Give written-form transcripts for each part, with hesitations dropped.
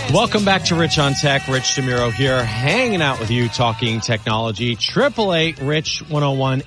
Welcome back to Rich on Tech. Rich DeMuro here, hanging out with you, talking technology. 888-RICH-101,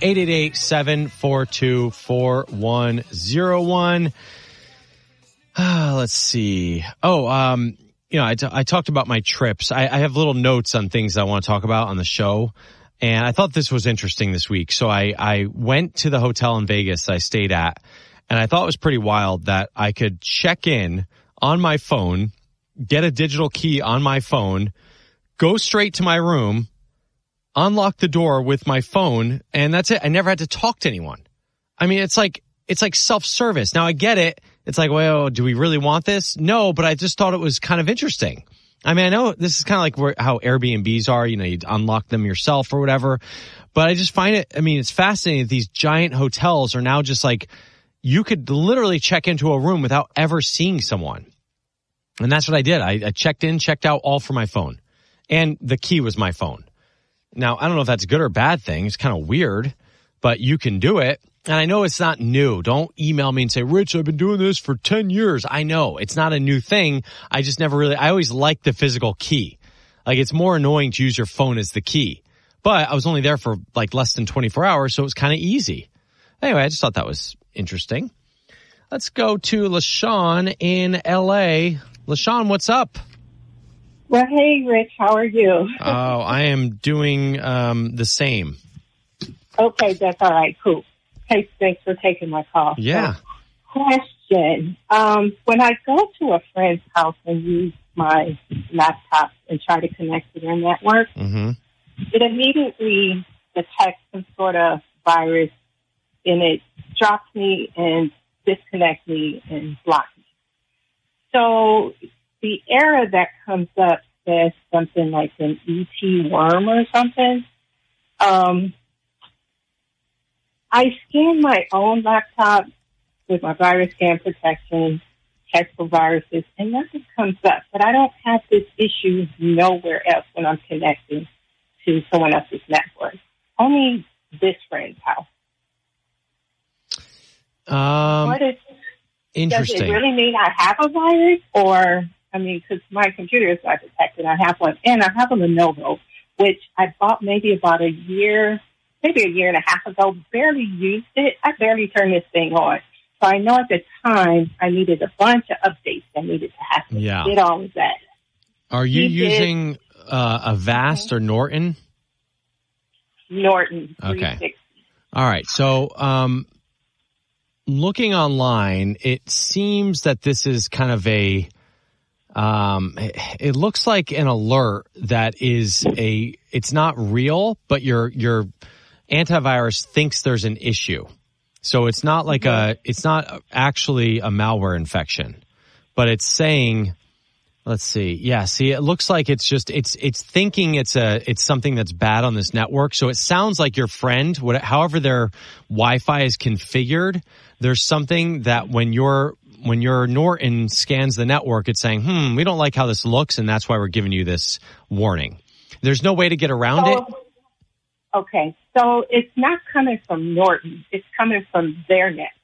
888-742-4101. Let's see. I talked about my trips. I have little notes on things I want to talk about on the show, and I thought this was interesting this week. So I went to the hotel in Vegas I stayed at, and I thought it was pretty wild that I could check in on my phone, get a digital key on my phone, go straight to my room, unlock the door with my phone, and that's it. I never had to talk to anyone. I mean, it's like self-service. Now I get it. It's like, well, do we really want this? No, but I just thought it was kind of interesting. I mean, I know this is kind of like how Airbnbs are, you unlock them yourself or whatever, but I just find it, it's fascinating that these giant hotels are now just like, you could literally check into a room without ever seeing someone. And that's what I did. I checked in, checked out, all from my phone. And the key was my phone. Now, I don't know if that's a good or bad thing. It's kind of weird, but you can do it. And I know it's not new. Don't email me and say, Rich, I've been doing this for 10 years. I know. It's not a new thing. I just I always liked the physical key. Like, it's more annoying to use your phone as the key. But I was only there for like less than 24 hours, so it was kind of easy. Anyway, I just thought that was interesting. Let's go to LaShawn in L.A. LaShawn, what's up? Well, hey, Rich, how are you? Oh, I am doing the same. Okay, that's all right. Cool. Hey, thanks for taking my call. Yeah. So, question. When I go to a friend's house and use my laptop and try to connect to their network, it immediately detects some sort of virus, and it drops me and disconnects me and blocks me. So the error that comes up says something like an ET worm or something. I scan my own laptop with my virus scan protection, check for viruses, and nothing comes up. But I don't have this issue nowhere else when I'm connecting to someone else's network. Only this friend's house. Interesting. Does it really mean I have a virus? Or, because my computer is not detected, I have one. And I have a Lenovo, which I bought maybe about a year and a half ago, barely used it. I barely turned this thing on. So I know at the time I needed a bunch of updates that needed to happen. Yeah. Did all of that. Are you using a Avast or Norton? Norton 360. Okay. All right. So, looking online, it seems that this is kind of it looks like an alert that it's not real, but your antivirus thinks there's an issue. So it's not like it's not actually a malware infection, but it's saying, let's see. Yeah. See, it looks like it's thinking it's something that's bad on this network. So it sounds like your friend, however their Wi-Fi is configured, there's something that when your Norton scans the network, it's saying, we don't like how this looks, and that's why we're giving you this warning. There's no way to get around it. Okay, so it's not coming from Norton. It's coming from their network.